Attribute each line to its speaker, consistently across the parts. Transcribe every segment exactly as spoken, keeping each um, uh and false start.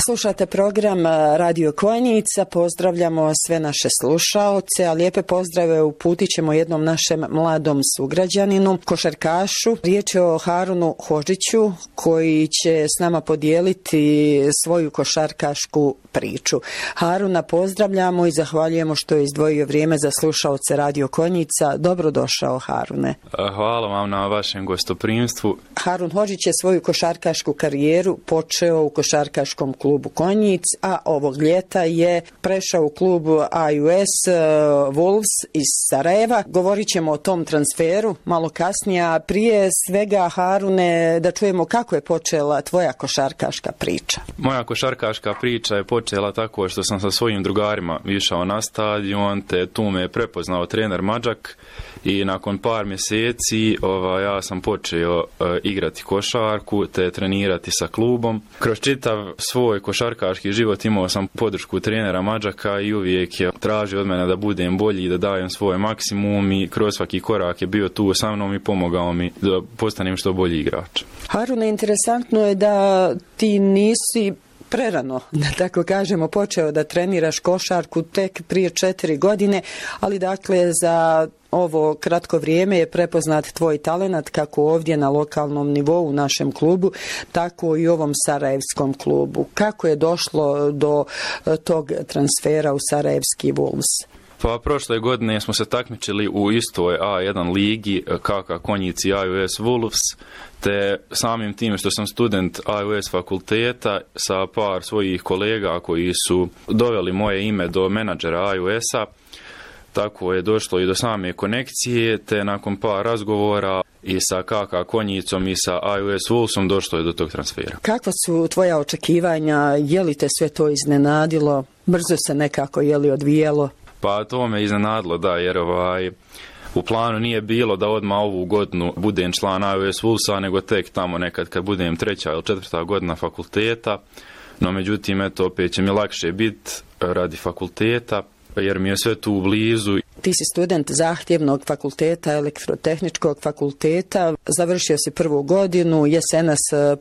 Speaker 1: Slušate program Radio Konjica, pozdravljamo sve naše slušaoce, a lijepe pozdrave uputit ćemo jednom našem mladom sugrađaninu, košarkašu. Riječ je o Harunu Hodžiću koji će s nama podijeliti svoju košarkašku priču. Haruna pozdravljamo i zahvaljujemo što je izdvojio vrijeme za slušaoce Radio Konjica. Dobrodošao, Harune.
Speaker 2: Hvala vam na vašem gostoprimstvu.
Speaker 1: Harun Hodžić je svoju košarkašku karijeru počeo u košarkaškom klubu Konjic, a ovog ljeta je prešao u klub A U S Wolves iz Sarajeva. Govorit ćemo o tom transferu malo kasnije, a prije svega, Harune, da čujemo kako je počela tvoja košarkaška priča.
Speaker 2: Moja košarkaška priča je počela tako što sam sa svojim drugarima išao na stadion, te tu me je prepoznao trener Mađak i nakon par mjeseci ova, ja sam počeo e, igrati košarku te trenirati sa klubom. Kroz čitav svoj košarkaški život imao sam podršku trenera Mađaka i uvijek je tražio od mene da budem bolji, da dajem svoj maksimum i kroz svaki korak je bio tu sa mnom i pomogao mi da postanem što bolji igrač.
Speaker 1: Harune, interesantno je da ti nisi prerano, da tako kažemo, počeo da treniraš košarku tek prije četiri godine, ali dakle za ovo kratko vrijeme je prepoznat tvoj talenat kako ovdje na lokalnom nivou u našem klubu, tako i u ovom sarajevskom klubu. Kako je došlo do tog transfera u sarajevski Wolves?
Speaker 2: Pa prošle godine smo se takmičili u istoj A jedan ligi K K Konjic i A U S Wolves, te samim tim što sam student A U S fakulteta sa par svojih kolega koji su doveli moje ime do menadžera A U S-a, tako je došlo i do same konekcije, te nakon par razgovora i sa K K Konjicom i sa A U S Wolvesom došlo je do tog transfera.
Speaker 1: Kakva su tvoja očekivanja? Je li te sve to iznenadilo? Brzo se nekako je li odvijelo?
Speaker 2: Pa to me iznenadilo, da, jer ovaj, u planu nije bilo da odmah ovu godinu budem član A U S Wolvesa, nego tek tamo nekad kad budem treća ili četvrta godina fakulteta. No međutim, eto, opet će mi lakše biti radi fakulteta, jer mi je sve tu blizu.
Speaker 1: Ti si student zahtjevnog fakulteta, elektrotehničkog fakulteta, završio si prvu godinu, jesenas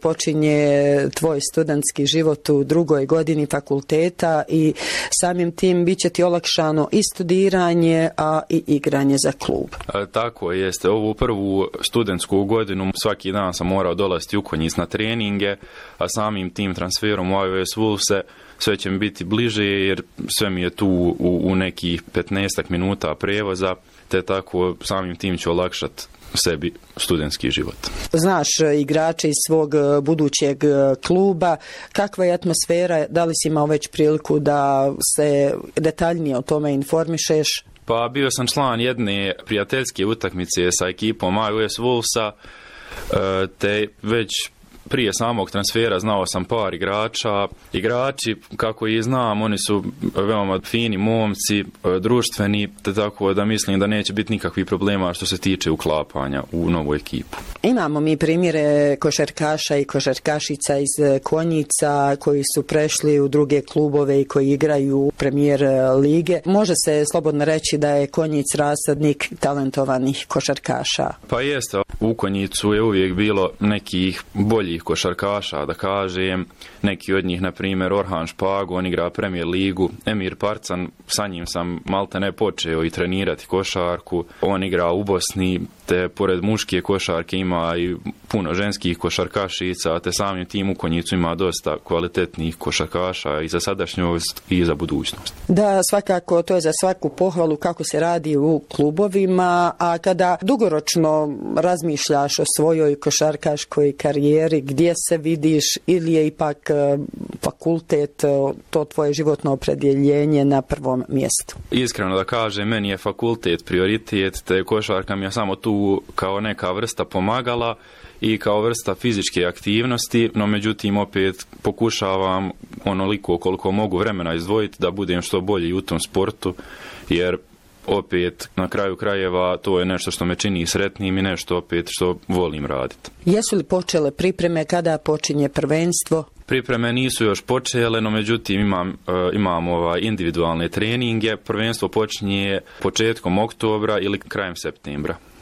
Speaker 1: počinje tvoj studentski život u drugoj godini fakulteta i samim tim bit će ti olakšano i studiranje, a i igranje za klub.
Speaker 2: E, tako jeste, ovu prvu studentsku godinu svaki dan sam morao dolaziti u Konjic na treninge, a samim tim transferom u A U S Wolvese sve će mi biti bliže jer sve mi je tu u, u nekih petnaestak minuta prevoza, te tako samim tim ću olakšati sebi studentski život.
Speaker 1: Znaš igrače iz svog budućeg kluba, kakva je atmosfera, da li si imao već priliku da se detaljnije o tome informišeš?
Speaker 2: Pa bio sam član jedne prijateljske utakmice sa ekipom A U S Wolvesa, te već prije samog transfera znao sam par igrača. Igrači, kako i znam, oni su veoma fini momci, društveni, te tako da mislim da neće biti nikakvih problema što se tiče uklapanja u novu ekipu.
Speaker 1: Imamo mi primjere košarkaša i košarkašica iz Konjica koji su prešli u druge klubove i koji igraju u premijer lige. Može se slobodno reći da je Konjic rasadnik talentovanih košarkaša.
Speaker 2: Pa jeste, u Konjicu je uvijek bilo nekih boljih košarkaša, da kažem, neki od njih, na primjer, Orhan Špago, on igra premijer ligu, Emir Parcan, sa njim sam malte ne počeo i trenirati košarku, on igra u Bosni, te pored muške košarke ima i puno ženskih košarkašica, te samim tim u Konjicu ima dosta kvalitetnih košarkaša i za sadašnjost i za budućnost.
Speaker 1: Da, svakako, to je za svaku pohvalu kako se radi u klubovima, a kada dugoročno razmišljaš o svojoj košarkaškoj karijeri, gdje se vidiš ili je ipak fakultet, to tvoje životno opredjeljenje na prvom mjestu?
Speaker 2: Iskreno da kažem, meni je fakultet prioritet, te košarka mi je samo tu kao neka vrsta pomagala i kao vrsta fizičke aktivnosti, no međutim opet pokušavam onoliko koliko mogu vremena izdvojiti da budem što bolji u tom sportu, jer opet na kraju krajeva to je nešto što me čini sretnim i nešto opet što volim raditi.
Speaker 1: Jesu li počele pripreme, kada počinje prvenstvo?
Speaker 2: Pripreme nisu još počele, no međutim imam, imam ovaj individualne treninge. Prvenstvo počinje početkom oktobra ili krajem septembra.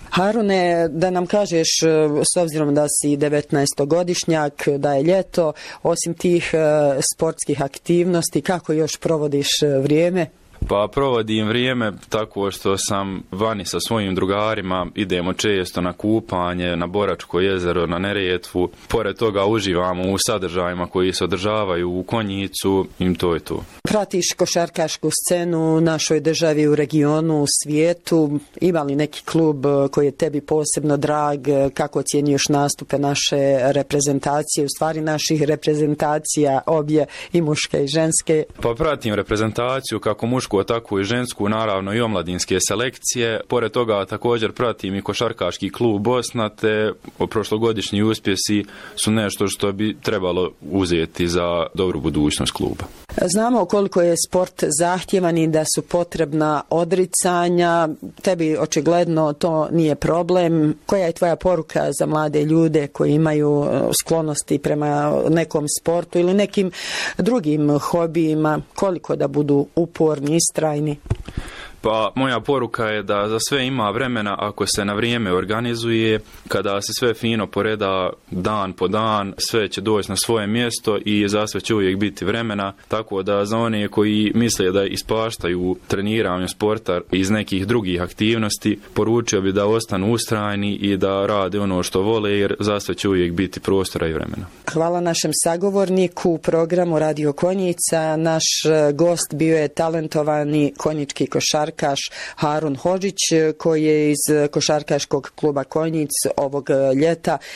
Speaker 1: Harune, da nam kažeš, s obzirom da si devetnaestogodišnjak, da je ljeto, osim tih sportskih aktivnosti, kako još provodiš vrijeme?
Speaker 2: Pa provodim vrijeme tako što sam vani sa svojim drugarima, idemo često na kupanje, na Boračko jezero, na Neretvu. Pored toga uživamo u sadržajima koji se održavaju u Konjicu i to je to.
Speaker 1: Pratiš košarkašku scenu u našoj državi, u regionu, u svijetu. Ima li neki klub koji je tebi posebno drag? Kako ocjenjuješ nastupe naše reprezentacije, u stvari naših reprezentacija, obje i muške i ženske?
Speaker 2: Pa pratim reprezentaciju kako mušku, tako i žensku, naravno i omladinske selekcije. Pored toga također pratim i košarkaški klub Bosna, te prošlogodišnji uspjesi su nešto što bi trebalo uzeti za dobru budućnost kluba.
Speaker 1: Znamo koliko je sport zahtjevan i da su potrebna odricanja. Tebi očigledno to nije problem. Koja je tvoja poruka za mlade ljude koji imaju sklonosti prema nekom sportu ili nekim drugim hobijima? Koliko da budu uporni, istrajni?
Speaker 2: Pa moja poruka je da za sve ima vremena ako se na vrijeme organizuje, kada se sve fino poreda dan po dan, sve će doći na svoje mjesto i za sve će uvijek biti vremena, tako da za one koji misle da ispaštaju treniranju sporta iz nekih drugih aktivnosti, poručio bi da ostanu ustrajni i da rade ono što vole, jer za sve će uvijek biti prostora i vremena. Hvala
Speaker 1: našem sagovorniku u programu Radio Konjica. Naš gost bio je talentovani konjički košarkaš Harun Hodžić, koji je iz košarkaškog kluba Konjic ovog ljeta